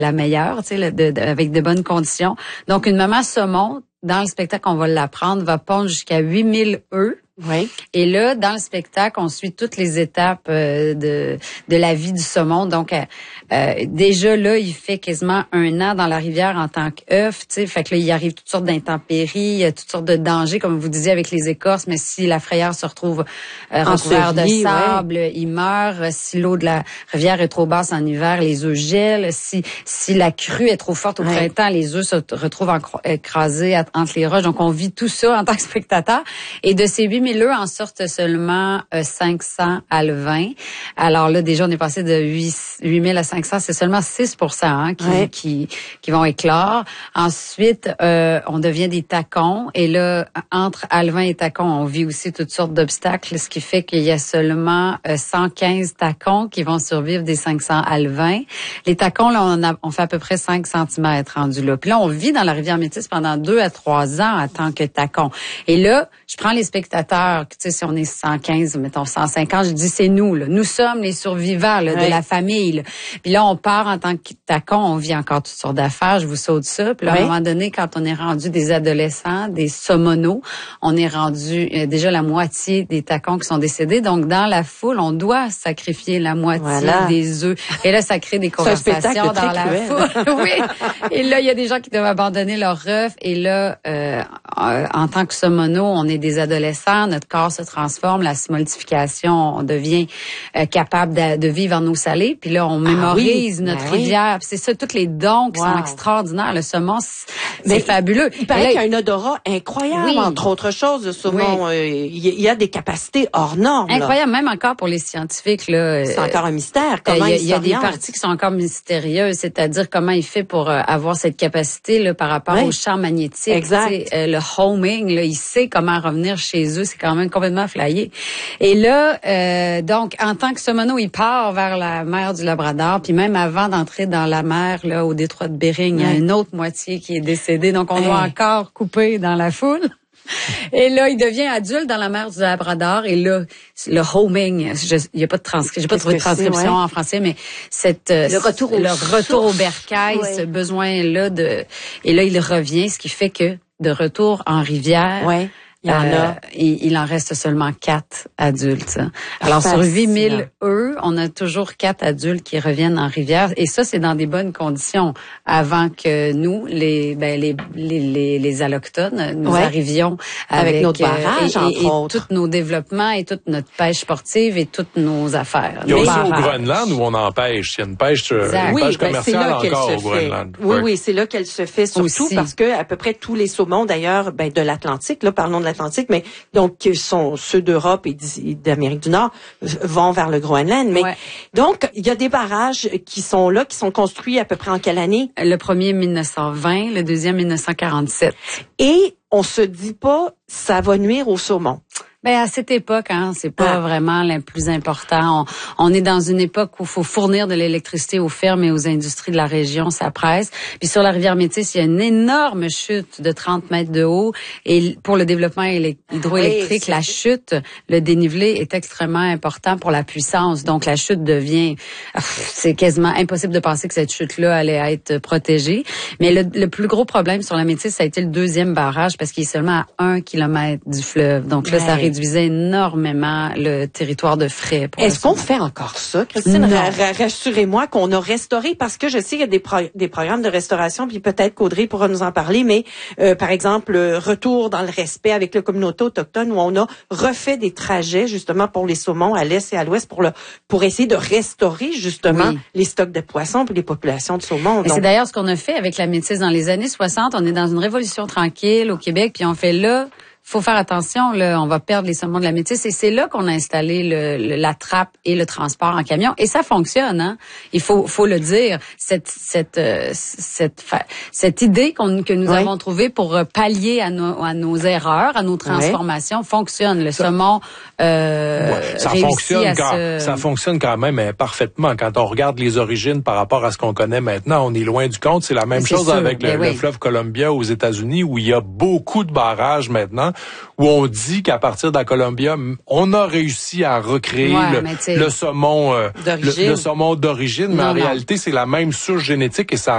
la meilleure, tu sais, avec de bonnes conditions. Donc, une maman saumon, dans le spectacle, on va l'apprendre, va pondre jusqu'à 8000 œufs. Oui. Et là, dans le spectacle, on suit toutes les étapes de la vie du saumon. Donc, déjà là, il fait quasiment 1 an dans la rivière en tant qu'œuf. Tu sais, fait que là, il arrive toutes sortes d'intempéries, il y a toutes sortes de dangers, comme vous disiez, avec les écorces. Mais si la frayeur se retrouve recouvert de sable, il meurt. Si l'eau de la rivière est trop basse en hiver, les œufs gèlent. Si la crue est trop forte au printemps, les œufs se retrouvent écrasés entre les roches. Donc, on vit tout ça en tant que spectateur. Et de ces 8000 œufs en sortent seulement 500 alevins. Alors là, déjà, on est passé de 8000 à 500. C'est seulement 6% qui vont éclore. Ensuite, on devient des tacons. Et là, entre alevins et tacons, on vit aussi toutes sortes d'obstacles, ce qui fait qu'il y a seulement 115 tacons qui vont survivre des 500 alevins. Les tacons, là, on fait à peu près 5 cm rendus là. Puis là, on vit dans la rivière Métis pendant 2 à 3 ans en tant que tacon. Et là, je prends les spectateurs, tu sais, si on est 115, mettons 150, je dis c'est nous, là. Nous sommes les survivants là, de la famille. Là. Puis là, on part en tant que tacon, on vit encore toutes sortes d'affaires, je vous saute ça. Puis là, à un moment donné, quand on est rendu des adolescents, des saumonos, on est rendu déjà la moitié des tacons qui sont décédés. Donc, dans la foule, on doit sacrifier la moitié des œufs. Et là, ça crée des conversations dans la foule. Oui. Et là, il y a des gens qui doivent abandonner leur œuf. Et là, en tant que saumono, on est des adolescents, notre corps se transforme, la smoltification, on devient capable de vivre en eau salée. Puis là, on mémorise notre rivière. Puis c'est ça, tous les dons qui sont extraordinaires. Le saumon, c'est fabuleux. Il paraît qu'il y a un odorat incroyable, entre autres choses. Le saumon, il y a des capacités hors normes. Incroyable, même encore pour les scientifiques. Là, c'est encore un mystère. Comment il y a des parties qui sont encore mystérieuses, c'est-à-dire comment il fait pour avoir cette capacité là, par rapport au champ magnétique. Exact. Le homing, là, il sait comment revenir chez eux. C'est quand même complètement flyé. Et là, donc, en tant que saumono, il part vers la mer du Labrador. Puis même avant d'entrer dans la mer, là, au détroit de Bering, il y a une autre moitié qui est décédée. Donc, on doit encore couper dans la foule. Et là, il devient adulte dans la mer du Labrador. Et là, le homing, il y a pas de transcription, j'ai pas trouvé de transcription en français, mais le retour au bercail, ce besoin-là et là, il revient, ce qui fait que de retour en rivière, il en reste seulement 4 adultes. Alors, sur 8000 œufs, on a toujours 4 adultes qui reviennent en rivière. Et ça, c'est dans des bonnes conditions. Avant que nous, les allochtones, nous arrivions avec notre barrage, et tous nos développements et toute notre pêche sportive et toutes nos affaires. Il y a aussi au Groenland où on en pêche. Il y a une pêche commerciale encore au Groenland. Oui, c'est là qu'elle se fait surtout parce que à peu près tous les saumons, d'ailleurs, de l'Atlantique, là, parlons de l'Atlantique, mais donc qui sont ceux d'Europe et d'Amérique du Nord vont vers le Groenland. Mais donc il y a des barrages qui sont là, qui sont construits à peu près en quelle année? Le premier 1920, le deuxième 1947. Et on se dit pas ça va nuire au saumon. Ben à cette époque, c'est pas vraiment le plus important. On est dans une époque où il faut fournir de l'électricité aux fermes et aux industries de la région, ça presse. Puis sur la rivière Métis, il y a une énorme chute de 30 mètres de haut. Et pour le développement hydroélectrique, la chute, le dénivelé est extrêmement important pour la puissance. Donc la chute devient, c'est quasiment impossible de penser que cette chute-là allait être protégée. Mais le plus gros problème sur la Métis, ça a été le deuxième barrage parce qu'il est seulement à 1 kilomètre du fleuve. Donc là, ça réduisait énormément le territoire de frais. Est-ce qu'on fait encore ça, Christine? Rassurez-moi qu'on a restauré, parce que je sais qu'il y a des programmes de restauration, puis peut-être qu'Audrey pourra nous en parler, mais par exemple, retour dans le respect avec la communauté autochtone, où on a refait des trajets justement pour les saumons à l'est et à l'ouest pour essayer de restaurer justement les stocks de poissons pour les populations de saumons. C'est d'ailleurs ce qu'on a fait avec la Métis dans les années 60. On est dans une révolution tranquille au Québec, puis on fait là... Faut faire attention, là, on va perdre les saumons de la Métis, et c'est là qu'on a installé la trappe et le transport en camion, et ça fonctionne, hein. Il faut le dire. Cette idée que nous avons trouvée pour pallier à nos erreurs, à nos transformations, fonctionne. Le saumon ça fonctionne quand même parfaitement. Quand on regarde les origines par rapport à ce qu'on connaît maintenant, on est loin du compte. C'est la même chose avec le fleuve Columbia aux États-Unis, où il y a beaucoup de barrages maintenant, où on dit qu'à partir de la Columbia, on a réussi à recréer le saumon d'origine, mais en réalité, c'est la même souche génétique et ça